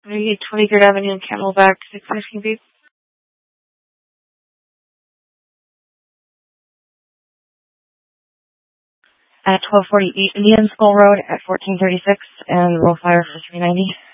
23rd Avenue and Camelback, 615 feet. At 1248 Indian Skull Road at 1436 and roll fire for 390.